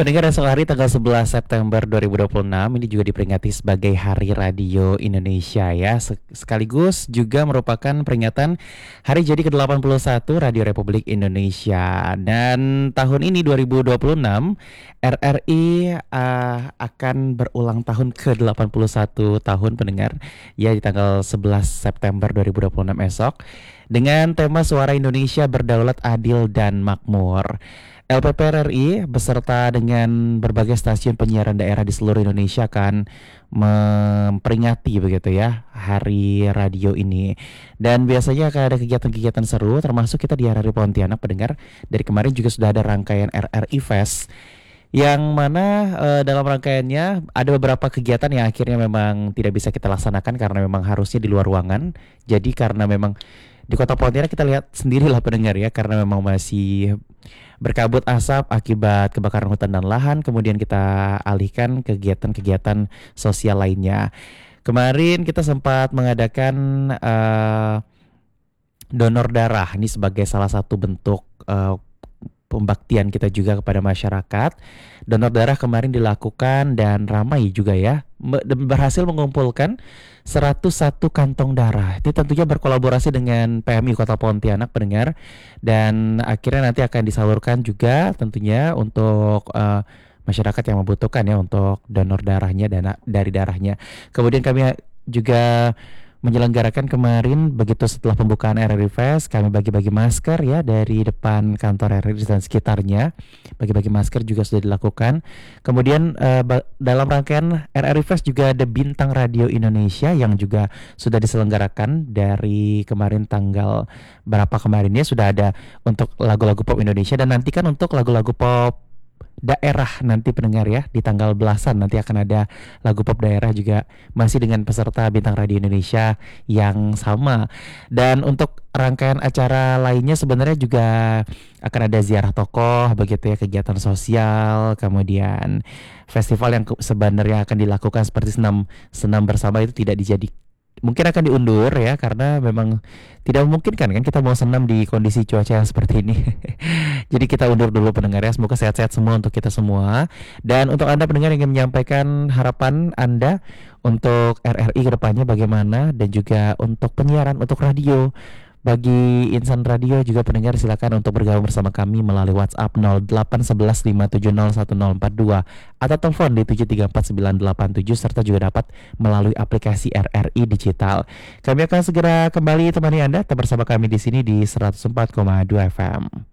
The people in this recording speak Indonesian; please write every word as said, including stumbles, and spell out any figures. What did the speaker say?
Pendengar esok hari tanggal sebelas September dua ribu dua puluh enam ini juga diperingati sebagai Hari Radio Indonesia ya. Sekaligus juga merupakan peringatan hari jadi ke delapan puluh satu Radio Republik Indonesia. Dan tahun ini dua ribu dua puluh enam R R I uh, akan berulang tahun ke delapan puluh satu tahun pendengar ya, di tanggal sebelas September dua ribu dua puluh enam esok dengan tema Suara Indonesia Berdaulat Adil dan Makmur. L P P R R I beserta dengan berbagai stasiun penyiaran daerah di seluruh Indonesia akan memperingati begitu ya hari radio ini. Dan biasanya akan ada kegiatan-kegiatan seru, termasuk kita di R R I Pontianak pendengar. Dari kemarin juga sudah ada rangkaian R R I Fest, yang mana uh, dalam rangkaiannya ada beberapa kegiatan yang akhirnya memang tidak bisa kita laksanakan karena memang harusnya di luar ruangan. Jadi karena memang di Kota Pontianak kita lihat sendirilah pendengar ya, karena memang masih berkabut asap akibat kebakaran hutan dan lahan, kemudian kita alihkan kegiatan-kegiatan sosial lainnya. Kemarin kita sempat mengadakan uh, donor darah, ini sebagai salah satu bentuk uh, pembaktian kita juga kepada masyarakat. Donor darah kemarin dilakukan dan ramai juga ya, berhasil mengumpulkan seratus satu kantong darah. Itu tentunya berkolaborasi dengan P M I Kota Pontianak pendengar, dan akhirnya nanti akan disalurkan juga tentunya untuk uh, masyarakat yang membutuhkan ya, untuk donor darahnya dan dari darahnya. Kemudian kami juga menyelenggarakan kemarin begitu setelah pembukaan R R I Fest, kami bagi-bagi masker ya dari depan kantor R R I dan sekitarnya. Bagi-bagi masker juga sudah dilakukan. Kemudian uh, ba- dalam rangkaian R R I Fest juga ada Bintang Radio Indonesia yang juga sudah diselenggarakan dari kemarin tanggal berapa kemarin ya, sudah ada untuk lagu-lagu pop Indonesia, dan nantikan untuk lagu-lagu pop daerah nanti pendengar ya, di tanggal belasan nanti akan ada lagu pop daerah juga masih dengan peserta Bintang Radio Indonesia yang sama. Dan untuk rangkaian acara lainnya sebenarnya juga akan ada ziarah tokoh begitu ya, kegiatan sosial, kemudian festival yang sebenarnya akan dilakukan seperti senam senam bersama itu tidak dijadi, mungkin akan diundur ya, karena memang tidak memungkinkan kan kita mau senam di kondisi cuaca yang seperti ini. Jadi kita undur dulu pendengar ya. Semoga sehat-sehat semua untuk kita semua. Dan untuk Anda pendengar yang ingin menyampaikan harapan Anda untuk R R I ke depannya bagaimana, dan juga untuk penyiaran, untuk radio, bagi insan radio juga pendengar, silakan untuk bergabung bersama kami melalui WhatsApp nol delapan satu satu lima tujuh nol satu nol empat dua atau telepon di tujuh tiga empat sembilan delapan tujuh, serta juga dapat melalui aplikasi R R I Digital. Kami akan segera kembali temani Anda, tetap bersama kami di sini di seratus empat koma dua F M.